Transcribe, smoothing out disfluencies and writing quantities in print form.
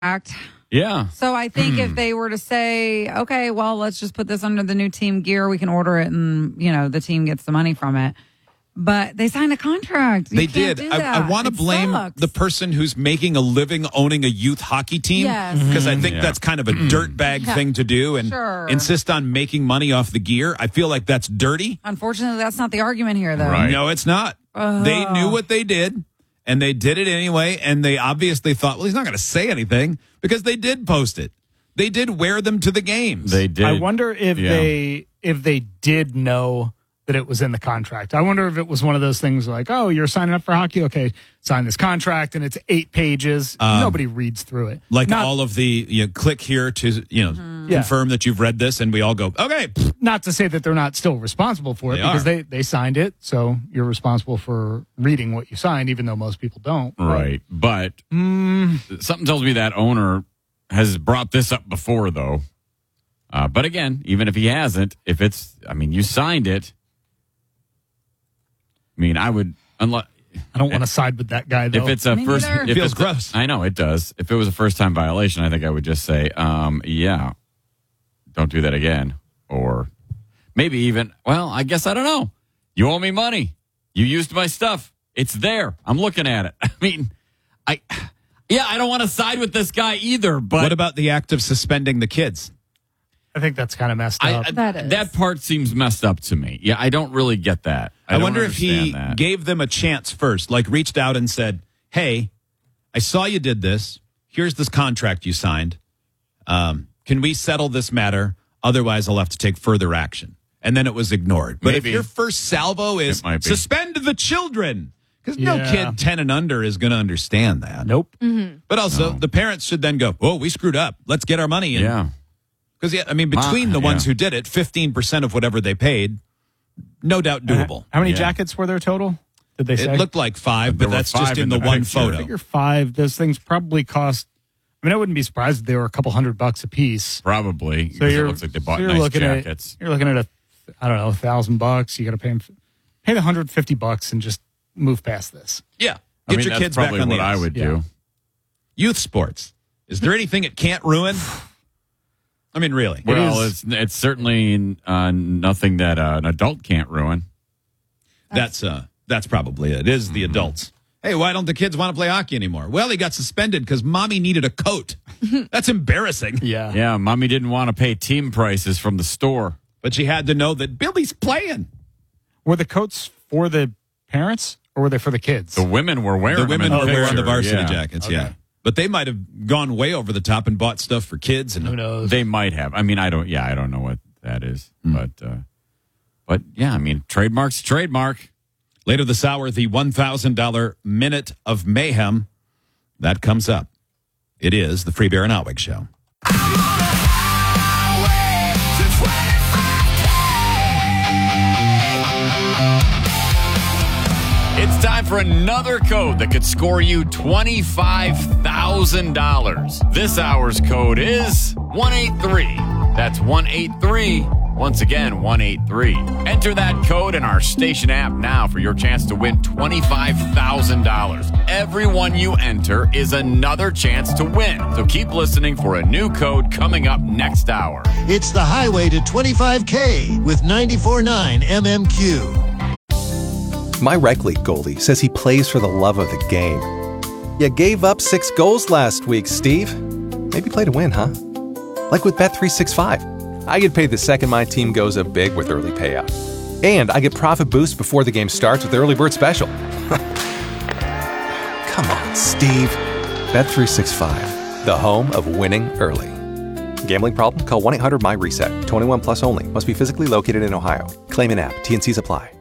act. Yeah. So I think if they were to say, okay, well, let's just put this under the new team gear, we can order it and, the team gets the money from it. But they signed a contract. They did. I want to blame the person who's making a living owning a youth hockey team. Yes. Because I think that's kind of a dirtbag thing to do and insist on making money off the gear. I feel like that's dirty. Unfortunately, that's not the argument here, though. Right. No, it's not. They knew what they did, and they did it anyway, and they obviously thought, well, he's not going to say anything because they did post it. They did wear them to the games. They did. I wonder if they did know that it was in the contract. I wonder if it was one of those things like, oh, you're signing up for hockey? Okay, sign this contract, and it's 8 pages. Nobody reads through it. Like all of the, click here to, confirm that you've read this, and we all go, okay. Not to say that they're not still responsible for it, because they signed it, so you're responsible for reading what you signed, even though most people don't. Right. But something tells me that owner has brought this up before, though. But again, even if he hasn't, you signed it. I would, I don't want to side with that guy, though. If it's a first, it feels gross. I know it does. If it was a first-time violation, I think I would just say, don't do that again. Or maybe even, I guess I don't know. You owe me money. You used my stuff. It's there. I'm looking at it. I don't want to side with this guy either. But what about the act of suspending the kids? I think that's kind of messed up. That part seems messed up to me. Yeah, I don't really get that. I wonder if he gave them a chance first, like reached out and said, hey, I saw you did this. Here's this contract you signed. Can we settle this matter? Otherwise, I'll have to take further action. And then it was ignored. But if your first salvo is suspend the children, because no kid 10 and under is going to understand that. Nope. Mm-hmm. But also, the parents should then go, oh, we screwed up. Let's get our money in. Yeah. Because, between the ones who did it, 15% of whatever they paid, no doubt doable. How many jackets were there total? Did they say? It looked like 5, but that's just in the one photo. I figure 5. Those things probably cost. I wouldn't be surprised if they were a couple $100 a piece. Probably. So it looks like they bought nice jackets. You're looking at $1,000. You got to pay the $150 and just move past this. Yeah, get your kids back on the ice. What I would do. Youth sports. Is there anything it can't ruin? Really. Well, it's certainly nothing that an adult can't ruin. That's probably it. It is the adults. Hey, why don't the kids want to play hockey anymore? Well, he got suspended because mommy needed a coat. That's embarrassing. Yeah. Yeah, mommy didn't want to pay team prices from the store. But she had to know that Billy's playing. Were the coats for the parents or were they for the kids? The women were wearing them. The women were wearing the varsity yeah. jackets, okay. yeah. But they might have gone way over the top and bought stuff for kids. And who knows? They might have. I don't know what that is. But yeah, trademark's trademark. Later this hour, the $1,000 Minute of Mayhem. That comes up. It is the Free Bear and Outwig Show. It's time for another code that could score you $25,000. This hour's code is 183. That's 183. Once again, 183. Enter that code in our station app now for your chance to win $25,000. Every one you enter is another chance to win. So keep listening for a new code coming up next hour. It's the highway to 25K with 94.9 MMQ. My rec league goalie says he plays for the love of the game. You gave up 6 goals last week, Steve. Maybe play to win, huh? Like with Bet365. I get paid the second my team goes up big with early payout. And I get profit boost before the game starts with Early Bird Special. Come on, Steve. Bet365, the home of winning early. Gambling problem? Call 1-800-MY-RESET. 21 plus only. Must be physically located in Ohio. Claim in app. T&Cs apply.